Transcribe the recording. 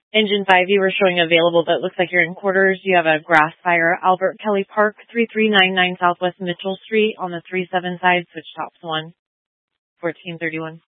Engine 5, you were showing available, but it looks like you're in quarters. You have a grass fire, Albert Kelly Park, 3399 Southwest Mitchell Street on the 37 side, switch tops 1, 1431.